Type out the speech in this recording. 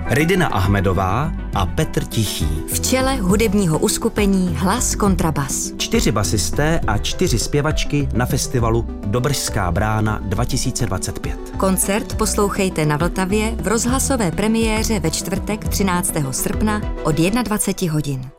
Ridina Ahmedová a Petr Tichý. V čele hudebního uskupení Hlas kontrabas. 4 basisté a 4 zpěvačky na festivalu Dobržská brána 2025. Koncert poslouchejte na Vltavě v rozhlasové premiéře ve čtvrtek 13. srpna od 21 hodin.